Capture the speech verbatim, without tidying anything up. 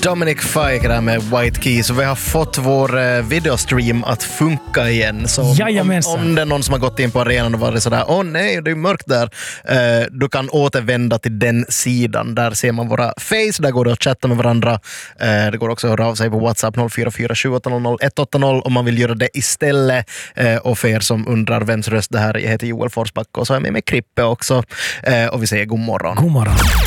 Dominic Fike där med White Keys, och vi har fått vår eh, videostream att funka igen. Så om, om det är någon som har gått in på arenan och varit sådär, åh nej, det är mörkt där, eh, du kan återvända till den sidan. Där ser man våra face, där går det att chatta med varandra. Eh, det går också att höra av sig på WhatsApp noll fyra fyra sju åtta noll noll ett åtta noll om man vill göra det istället. Eh, och för er som undrar vems röst det här är, jag heter Joel Forsback och så är jag med med Krippe också. Eh, och vi säger god morgon. God morgon.